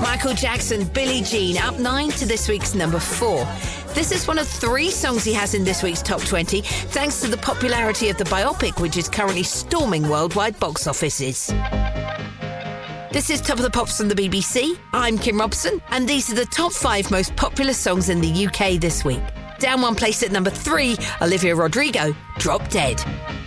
Michael Jackson, Billie Jean, up 9 to this week's number 4. This is one of 3 songs he has in this week's top 20, thanks to the popularity of the biopic, which is currently storming worldwide box offices. This is Top of the Pops from the BBC. I'm Kim Robson, and these are the top 5 most popular songs in the UK this week. Down one place at number 3, Olivia Rodrigo, Drop Dead.